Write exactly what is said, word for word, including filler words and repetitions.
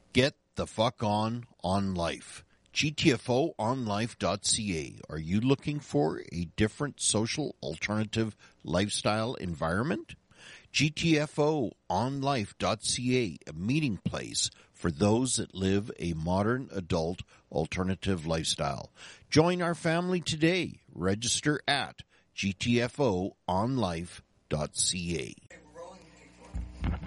Get the fuck on on life. G T F O on life dot C A. Are you looking for a different social alternative lifestyle environment? G T F O on life dot C A, a meeting place for those that live a modern adult alternative lifestyle. Join our family today. Register at G T F O on life dot C A.